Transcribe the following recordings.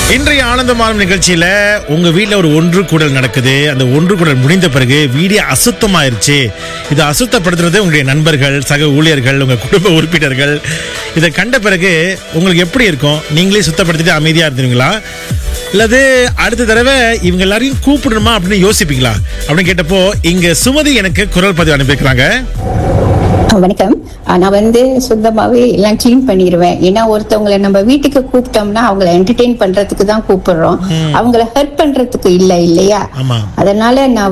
இன்றைய ஆனந்தமான நிகழ்ச்சியில உங்க வீட்ல ஒரு ஒன்று கூடல் நடக்குது. அந்த ஒன்று கூடல் முடிந்த பிறகு வீடே அசுத்தமாயிருச்சு. இதை அசுத்தப்படுத்துறது உங்களுடைய நண்பர்கள், சக ஊழியர்கள், உங்க குடும்ப உறுப்பினர்கள். இதை கண்ட பிறகு உங்களுக்கு எப்படி இருக்கும்? நீங்களே சுத்தப்படுத்திட்டு அமைதியா இருந்தீங்களா, இல்லது அடுத்த தடவை இவங்க எல்லாரையும் கூப்பிடணுமா அப்படின்னு யோசிப்பீங்களா அப்படின்னு கேட்டப்போ இங்க சுமதி எனக்கு குரல் பதிவு அனுப்பியிருக்கிறாங்க. வணக்கம். நான் சுத்தமாவே எல்லாம் கிளீன் பண்ணிடுவேன். ஏன்னா ஒருத்தவங்களை நம்ம வீட்டுக்கு கூப்பிட்டோம்னா அவங்களை என்டர்டெயின் பண்றதுக்கு தான் கூப்பிடுறோம், அவங்கள ஹெல்ப் பண்றதுக்கு இல்லையா? அதனால நான்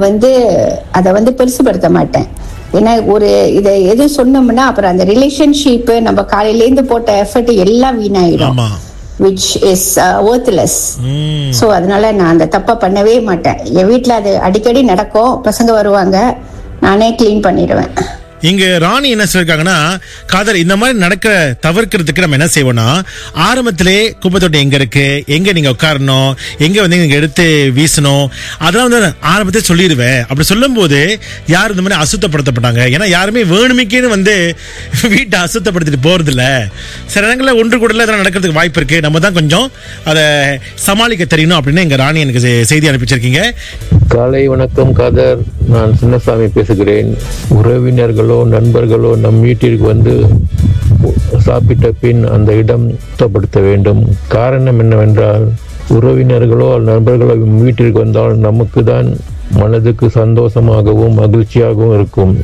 அதை பெருசுபடுத்த மாட்டேன். ஏன்னா இதை எது சொன்னோம்னா அப்புறம் அந்த ரிலேஷன்ஷிப் நம்ம காலையில இருந்து போட்ட எஃபர்ட் எல்லாம் வீணாயிடும், which is worthless. So அதனால நான் அந்த தப்பா பண்ணவே மாட்டேன். என் வீட்டுல அது அடிக்கடி நடக்கும். பசங்க வருவாங்க, நானே கிளீன் பண்ணிடுவேன். இங்க ராணி என்ன சொல்லிருக்காங்கன்னா, காதர் இந்த மாதிரி நடக்க தவிர்க்கிறதுக்கு நம்ம என்ன செய்வோம்னா, ஆரம்பத்திலே குப்பை தொட்டி எங்க இருக்கு, எங்க நீங்க உட்காரணும், எங்க நீங்க எடுத்து வீசணும், அதெல்லாம் ஆரம்பத்திலே சொல்லிடுவேன். அப்படி சொல்லும் போது யாரும் இந்த மாதிரி அசுத்தப்படுத்தப்பட்டாங்க. ஏன்னா யாருமே வேணுமிக்கேன்னு வீட்டை அசுத்தப்படுத்திட்டு போறது இல்ல. சில இடங்களில் ஒன்று கூட அதெல்லாம் நடக்கிறதுக்கு வாய்ப்பு இருக்கு. நம்ம தான் கொஞ்சம் அதை சமாளிக்க தெரியணும் அப்படின்னு எங்க ராணி எனக்கு செய்தி அனுப்பிச்சிருக்கீங்க. காலை வணக்கம் காதர், நான் சின்னசாமி பேசுகிறேன். உறவினர்களோ நண்பர்களோ நம் வீட்டிற்கு சாப்பிட்ட பின் அந்த இடம் சுத்தப்படுத்த வேண்டும். காரணம் என்னவென்றால், உறவினர்களோ நண்பர்களோ வீட்டிற்கு வந்தால் நமக்கு தான் மனதுக்கு சந்தோஷமாகவும் மகிழ்ச்சியாகவும் இருக்கும்.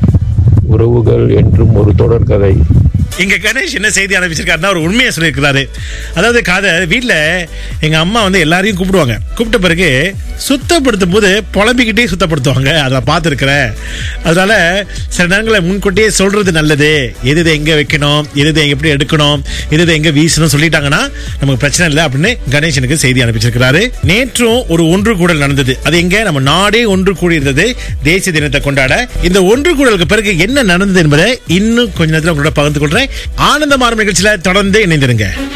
உறவுகள் என்றும் ஒரு தொடர் கதை. இங்க கணேஷ் என்ன செய்தி அனுப்பிச்சிருக்காருன்னா ஒரு உண்மையை சொல்லியிருக்கிறாரு. அதாவது காதர், வீட்டுல எங்க அம்மா எல்லாரையும் கூப்பிடுவாங்க. கூப்பிட்ட பிறகு சுத்தப்படுத்தும் போது புலம்பிக்கிட்டே சுத்தப்படுத்துவாங்க. அதை பார்த்துருக்கிறேன். அதனால சில நேரங்களில் முன்கூட்டியே சொல்றது நல்லது. எது எங்க வைக்கணும், எது எப்படி எடுக்கணும், எது எங்க வீசணும் சொல்லிட்டாங்கன்னா நமக்கு பிரச்சனை இல்லை அப்படின்னு கணேஷ் எனக்கு செய்தி அனுப்பிச்சிருக்கிறாரு. நேற்றும் ஒரு ஒன்று கூடல் நடந்தது. அது எங்க நம்ம நாடே ஒன்று கூடி இருந்தது தேசிய தினத்தை கொண்டாட. இந்த ஒன்று கூடலுக்கு பிறகு என்ன நடந்தது என்பதை இன்னும் கொஞ்ச நேரத்தில் உங்களோட பகிர்ந்து கொள்றேன். ஆனந்தமான நிகழ்ச்சியில தொடர்ந்து இணைந்திருங்க.